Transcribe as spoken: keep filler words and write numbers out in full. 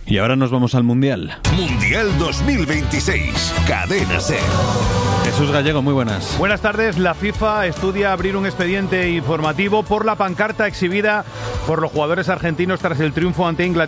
Y ahora nos vamos al Mundial. Mundial dos mil veintiséis, Cadena SER. Jesús Gallego, muy buenas. Buenas tardes. La FIFA estudia abrir un expediente informativo por la pancarta exhibida por los jugadores argentinos tras el triunfo ante Inglaterra